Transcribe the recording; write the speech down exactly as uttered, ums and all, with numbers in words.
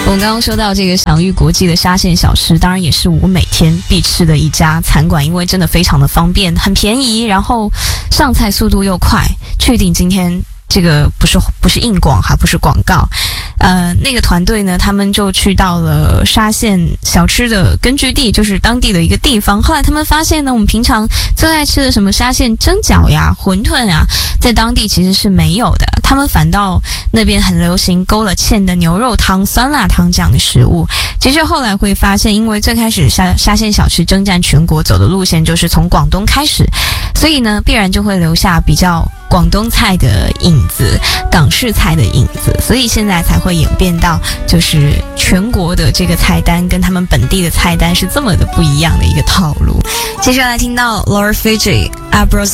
我们刚刚说到这个享誉国际的沙县小吃，当然也是我每天必吃的一家餐馆，因为真的非常的方便，很便宜，然后上菜速度又快。确定今天这个不是不是硬广，还不是广告。呃，那个团队呢，他们就去到了沙县小吃的根据地，就是当地的一个地方。后来他们发现呢，我们平常最爱吃的什么沙县蒸饺呀、馄饨呀，在当地其实是没有的。他们反倒那边很流行勾了芡的牛肉汤、酸辣汤这样的食物。其实后来会发现，因为最开始沙沙县小吃征战全国走的路线就是从广东开始，所以呢，必然就会留下比较广东菜的影子、港式菜的影子，所以现在才会演变到就是全国的这个菜单跟他们本地的菜单是这么的不一样的一个套路。接下来听到 Laura Fiji Abrazil